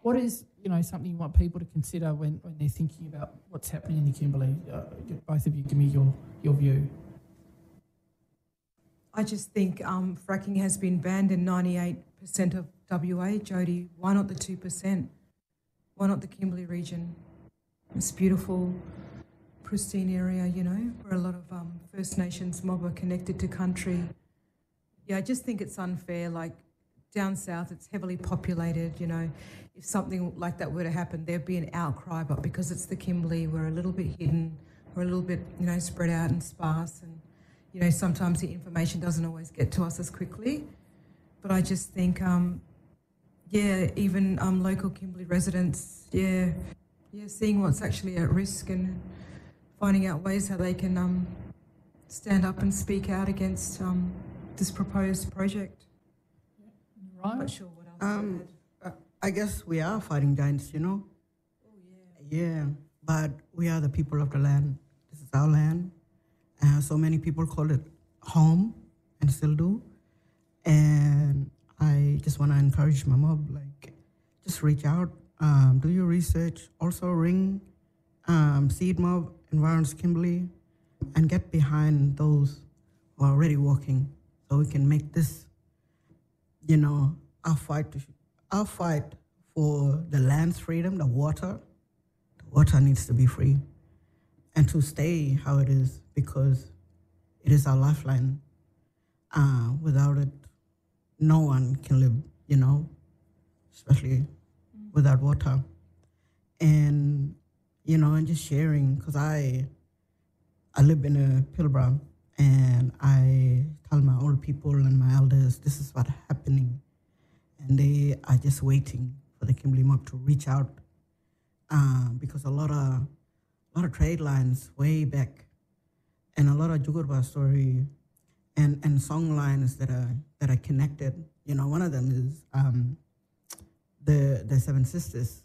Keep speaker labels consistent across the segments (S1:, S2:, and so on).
S1: What is, something you want people to consider when they're thinking about what's happening in the Kimberley? Both of you, give me your view.
S2: I just think fracking has been banned in 98% of WA. Jody, why not the 2%? Why not the Kimberley region? This beautiful, pristine area, where a lot of First Nations mob are connected to country. Yeah, I just think it's unfair. Like, down south, it's heavily populated, If something like that were to happen, there'd be an outcry, but because it's the Kimberley, we're a little bit hidden, we're a little bit, spread out and sparse, and, sometimes the information doesn't always get to us as quickly. But I just think, even local Kimberley residents, seeing what's actually at risk and finding out ways how they can stand up and speak out against this proposed project.
S1: Right.
S2: I'm not sure what else to add.
S3: I guess we are fighting giants,
S2: Oh, yeah.
S3: Yeah, but we are the people of the land. This is our land. So many people call it home and still do. And I just want to encourage my mob, just reach out, do your research, also ring Seed Mob, Environs Kimberley, and get behind those who are already working so we can make this, our fight for the land's freedom, the water. The water needs to be free and to stay how it is because it is our lifeline. Without it, no one can live, especially without water. And, and just sharing, because I live in a Pilbara, and I tell my old people and my elders, this is what's happening. And they are just waiting for the Kimberley mob to reach out because a lot of trade lines way back and a lot of Jugurba story and song lines that are connected. One of them is the Seven Sisters,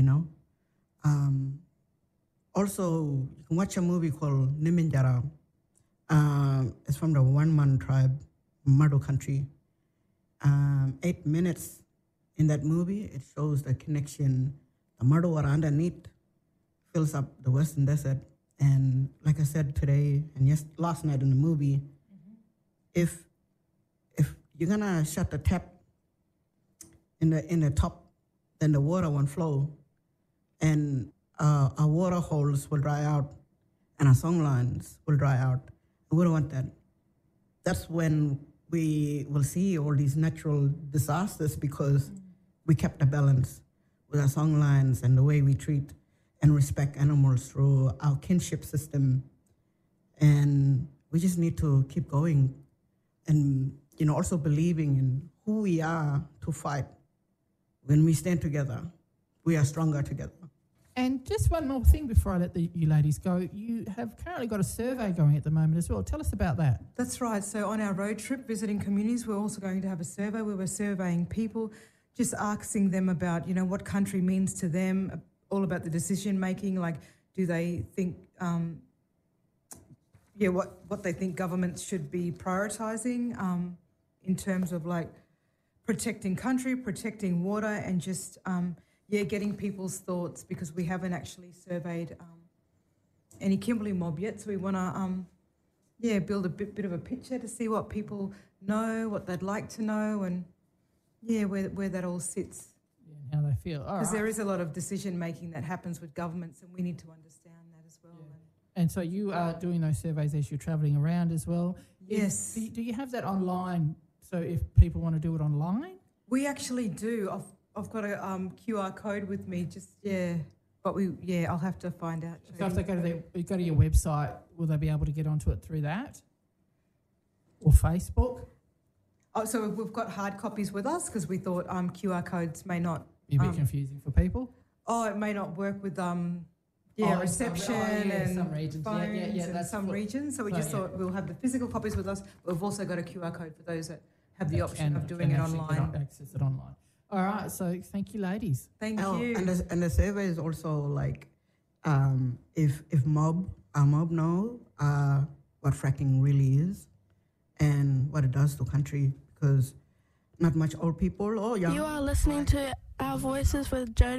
S3: Also, you can watch a movie called Niminjara. It's from the One-Man tribe, Mado country. 8 minutes in that movie, it shows the connection. The Mado are underneath, fills up the Western Desert. And like I said today, and last night in the movie, if you're gonna shut the tap in the top, then the water won't flow, and our water holes will dry out, and our song lines will dry out. We don't want that. That's when we will see all these natural disasters because we kept the balance with our song lines and the way we treat and respect animals through our kinship system. And we just need to keep going and, also believing in who we are to fight. When we stand together, we are stronger together.
S1: And just one more thing before I let you ladies go. You have currently got a survey going at the moment as well. Tell us about that.
S2: That's right. So on our road trip visiting communities, we're also going to have a survey where we're surveying people, just asking them about, what country means to them, all about the decision making, like do they think, what they think governments should be prioritising in terms of protecting country, protecting water, and just getting people's thoughts because we haven't actually surveyed any Kimberley mob yet. So we want to build a bit of a picture to see what people know, what they'd like to know, and where that all sits.
S1: How they feel.
S2: Because there is a lot of decision making that happens with governments, and we need to understand that as well.
S1: Yeah. And so you are doing those surveys as you're travelling around as well.
S2: Yes.
S1: Do you have that online? So if people want to do it online,
S2: we actually do. I've got a QR code with me. But I'll have to find out.
S1: So if they go to your website, will they be able to get onto it through that or Facebook?
S2: Oh, so we've got hard copies with us because we thought QR codes may not
S1: be a bit confusing for people.
S2: Oh, it may not work with reception and
S1: some regions.
S2: phones and some regions. So we just thought we'll have the physical copies with us. We've also got a QR code for those that have the option of doing it online.
S1: Access it online. All right, so thank you, ladies.
S2: Thank you.
S3: And the survey is also if our mob know what fracking really is and what it does to country, because not much old people or young.
S4: You are listening to Our Voices with Jody